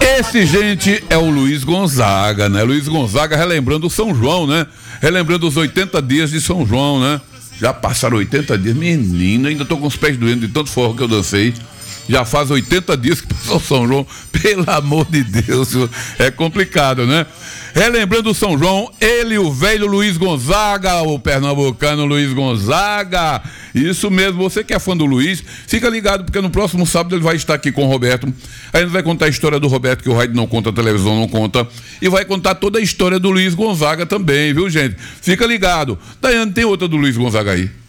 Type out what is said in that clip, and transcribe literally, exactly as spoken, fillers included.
Esse, gente, é o Luiz Gonzaga, né? Luiz Gonzaga relembrando o São João, né? Relembrando os oitenta dias de São João, né? Já passaram oitenta dias. Menina, ainda tô com os pés doendo de tanto forró que eu dancei. Já faz oitenta dias que passou São João. Pelo amor de Deus, é complicado, né? Relembrando o São João, ele, o velho Luiz Gonzaga, o pernambucano Luiz Gonzaga. Isso mesmo, você que é fã do Luiz, fica ligado, porque no próximo sábado ele vai estar aqui com o Roberto. A gente vai contar a história do Roberto, que o rádio não conta, a televisão não conta. E vai contar toda a história do Luiz Gonzaga também, viu, gente? Fica ligado. Daiane, tem outra do Luiz Gonzaga aí?